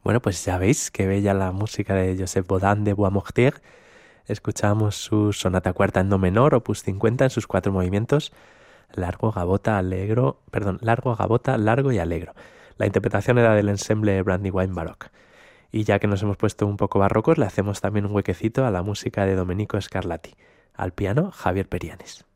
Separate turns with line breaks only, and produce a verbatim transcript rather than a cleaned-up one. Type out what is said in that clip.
Bueno, pues ya veis qué bella la música de Joseph Bodin de Bois Mortier. Escuchamos su sonata cuarta en do menor, opus cincuenta en sus cuatro movimientos, largo, gavota, alegro, perdón, largo, gavota, largo y alegro. La interpretación era del ensemble Brandywine Baroque. Y ya que nos hemos puesto un poco barrocos, le hacemos también un huequecito a la música de Domenico Scarlatti. Al piano, Javier Perianes.